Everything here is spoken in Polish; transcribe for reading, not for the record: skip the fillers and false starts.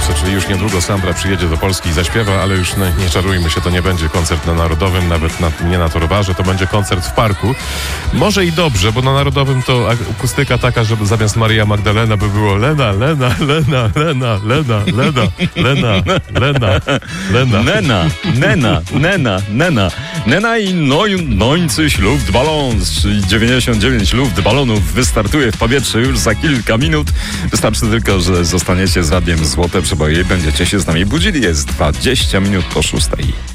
wkrótce, czyli już niedługo Sandra przyjedzie do Polski i zaśpiewa, ale już nie czarujmy się, to nie będzie koncert na Narodowym, nawet nie na Torwarze, to będzie koncert w parku. Może i dobrze, bo na Narodowym to akustyka taka, żeby zamiast Maria Magdalena by było Lena, Lena, Lena, Lena, Lena, Lena, Lena, Lena, Lena. Nena, Nena, Nena, Nena. Nena i 90 Luftballons, czyli 99 Luftballonów wystartuje w powietrze już za kilka minut. Wystarczy tylko, że zostaniecie z radiem Złote Przeboje i będziecie się z nami budzili. Jest 20 minut po 6.